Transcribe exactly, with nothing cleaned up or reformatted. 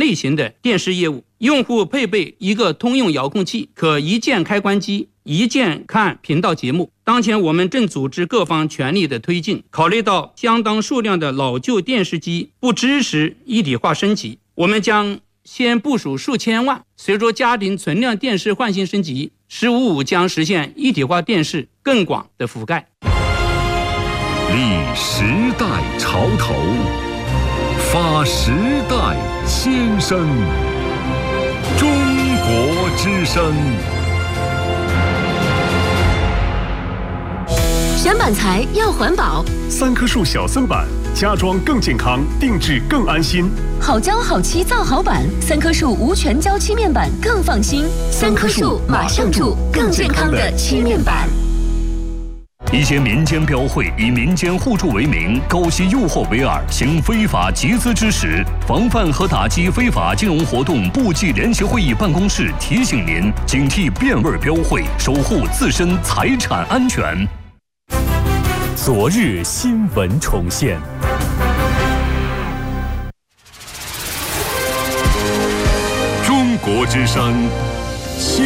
类型的电视业务。用户配备一个通用遥控器，可一键开关机，一键看频道节目。当前我们正组织各方全力的推进，考虑到相当数量的老旧电视机不支持一体化升级，我们将先部署数千万，随着家庭存量电视换新升级，十五五将实现一体化电视更广的覆盖。 立时代潮头，发时代先声。中国之声。 选板材要环保， 三棵树小森板，家装更健康，定制更安心。 好胶好漆造好板，三棵树无全胶漆面板更放心。三棵树马上住更健康的漆面板。 一些民间标会以民间互助为名，高息诱惑为饵，行非法集资之实。防范和打击非法金融活动部际联席会议办公室提醒您：警惕变味标会，守护自身财产安全。 昨日新闻重现。 中国之声。